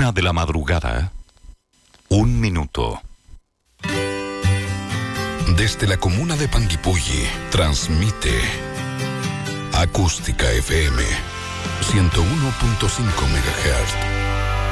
1:00 1 minuto. Desde la comuna de Panguipulli, transmite Acústica FM 101.5 MHz.